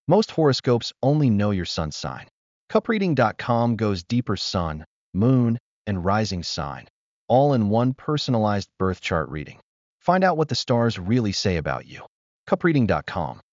Most horoscopes only know your sun sign. Cupreading.com goes deeper: sun, moon, and rising sign, all in one personalized birth chart reading. Find out what the stars really say about you. Cupreading.com